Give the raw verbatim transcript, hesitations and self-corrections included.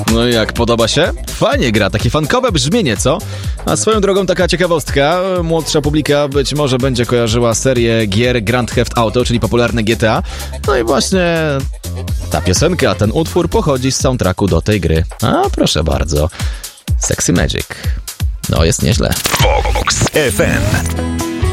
No i jak, podoba się? Fajnie gra, takie funkowe brzmienie, co? A swoją drogą taka ciekawostka, młodsza publika być może będzie kojarzyła serię gier Grand Theft Auto, czyli popularne G T A. No i właśnie ta piosenka, ten utwór pochodzi z soundtracku do tej gry. A proszę bardzo, Sexy Magic. No jest nieźle. Vox F M.